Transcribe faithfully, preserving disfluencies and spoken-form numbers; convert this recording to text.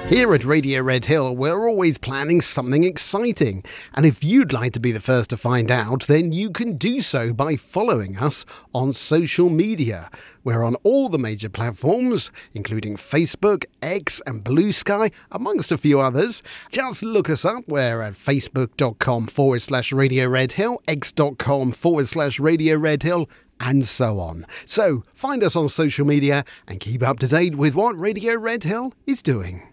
Here at Radio Red Hill, we're always planning something exciting. And if you'd like to be the first to find out, then you can do so by following us on social media. We're on all the major platforms, including Facebook, X and Blue Sky, amongst a few others. Just look us up. We're at facebook.com forward slash Radio Red Hill, x.com forward slash Radio Red Hill, and so on. So find us on social media and keep up to date with what Radio Red Hill is doing.